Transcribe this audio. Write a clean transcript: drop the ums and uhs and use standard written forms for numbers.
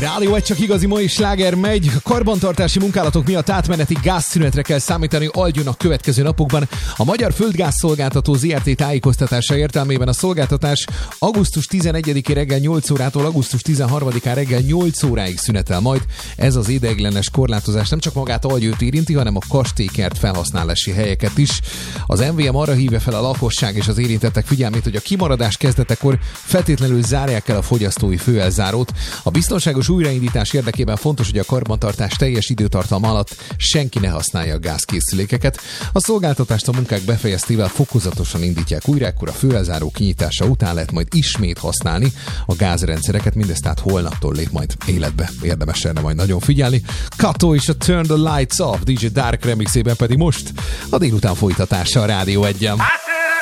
Rádió egy csak igazi mai sláger megy. A karbantartási munkálatok miatt átmeneti gázszünetre kell számítani Algyon a következő napokban. A Magyar Földgázszolgáltató Zrt. Tájékoztatása értelmében a szolgáltatás augusztus 11-i reggel 8 órától augusztus 13-án reggel 8 óráig szünetel majd. Ez az ideiglenes korlátozás nem csak magát Algyőt érinti, hanem a kastélykert felhasználási helyeket is. Az MVM arra hívja fel a lakosság és az érintettek figyelmét, hogy a kimaradás kezdetekor feltétlenül zárják el a fogyasztói főelzárót. A biztonságos újraindítás érdekében fontos, hogy a karbantartás teljes időtartalma alatt senki ne használja a gázkészülékeket. A szolgáltatást a munkák befejeztével fokozatosan indítják újra, ekkor a főelzáró kinyitása után lehet majd ismét használni a gázrendszereket, mindezt tehát holnaptól lép majd életbe. Érdemes erre majd nagyon figyelni. Kato és a Turn the Lights Off DJ Dark remixében pedig most a délután folytatása a Rádió 1-en.